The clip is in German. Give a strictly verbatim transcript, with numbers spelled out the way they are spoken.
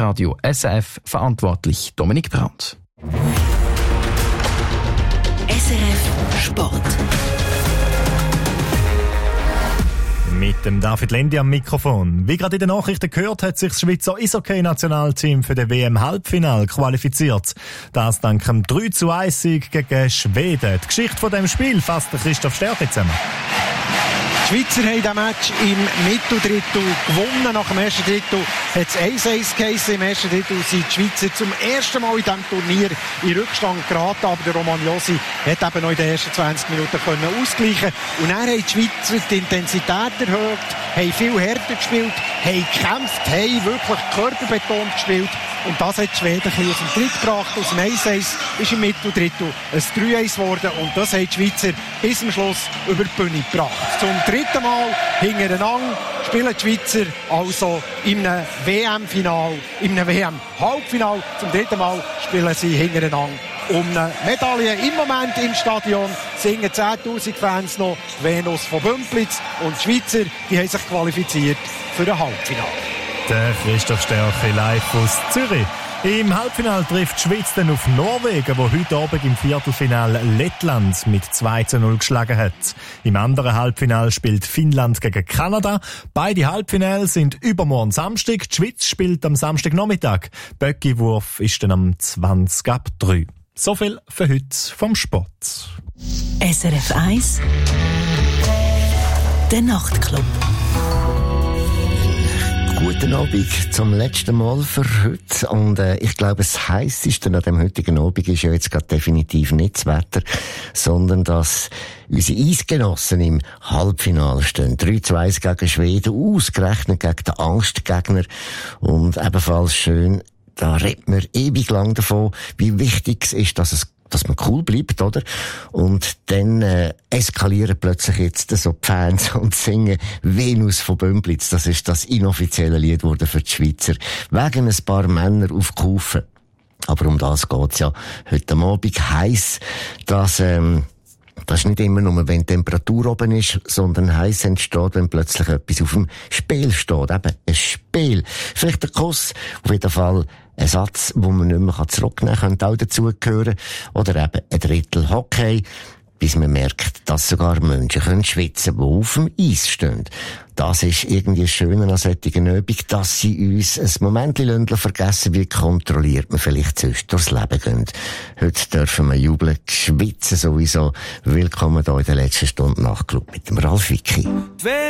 Radio S R F verantwortlich Dominik Brandt. S R F Sport. Mit dem David Lendi am Mikrofon. Wie gerade in den Nachrichten gehört, hat sich das Schweizer Eishockey-Nationalteam für den W M-Halbfinale qualifiziert. Das dank dem drei zu eins Sieg gegen Schweden. Die Geschichte von dem Spiel fasst Christoph Stärke zusammen. Die Schweizer haben das Match im Mitteldrittel gewonnen. Nach dem ersten Drittel hat es eins eins geheissen. Im ersten Drittel sind die Schweizer zum ersten Mal in diesem Turnier in Rückstand geraten. Aber der Romagnosi hat eben noch in den ersten zwanzig Minuten können ausgleichen. Und dann haben die Schweizer die Intensität erhöht, haben viel härter gespielt, haben gekämpft, haben wirklich körperbetont gespielt. Und das hat die Schweden ein bisschen aus dem Tritt gebracht. Aus dem eins eins ist im Mitteldrittel ein drei eins geworden. Und das haben die Schweizer bis zum Schluss über die Bühne gebracht. Zum dritten Mal hintereinander spielen die Schweizer also im W M-Final, im W M-Halbfinal. Zum dritten Mal spielen sie hintereinander um eine Medaille. Im Moment im Stadion singen zehntausend Fans noch Venus von Bümplitz. Und die Schweizer, die haben sich qualifiziert für ein Halbfinale. Der Christoph Stärke live aus Zürich. Im Halbfinale trifft die Schweiz dann auf Norwegen, wo heute Abend im Viertelfinale Lettland mit zwei zu null geschlagen hat. Im anderen Halbfinale spielt Finnland gegen Kanada. Beide Halbfinale sind übermorgen Samstag. Die Schweiz spielt am Samstagnachmittag. Böckiwurf ist dann am zwanzig ab drei. So viel für heute vom Sport. S R F eins Der Nachtclub. Guten Abend zum letzten Mal für heute. Und äh, ich glaube, das Heisseste an dem heutigen Abend ist ja jetzt gerade definitiv nicht das Wetter, sondern dass unsere Eisgenossen im Halbfinale stehen. drei zu eins gegen Schweden, ausgerechnet gegen den Angstgegner. Und ebenfalls schön, da redet man ewig lang davon, wie wichtig es ist, dass es dass man cool bleibt, oder? Und dann äh, eskalieren plötzlich jetzt so die Fans und singen Venus von Bümplitz. Das ist das inoffizielle Lied wurde für die Schweizer. Wegen ein paar Männer aufgerufen. Aber um das geht's ja heute Abend. Heiss, dass ähm, das ist nicht immer nur, wenn die Temperatur oben ist, sondern heiß entsteht, wenn plötzlich etwas auf dem Spiel steht. Eben ein Spiel. Vielleicht ein Kuss, auf jeden Fall ein Satz, den man nicht mehr zurücknehmen kann, könnte auch dazugehören. Oder eben ein Drittel Hockey, bis man merkt, dass sogar Menschen können schwitzen, die auf dem Eis stehen. Das ist irgendwie schön an solchen Übung, dass sie uns ein Moment vergessen, wie kontrolliert man vielleicht sonst durchs Leben gehen. Heute dürfen wir jubeln, schwitzen sowieso. Willkommen hier in der letzten Stunde Nachtclub mit dem Ralf Wicki.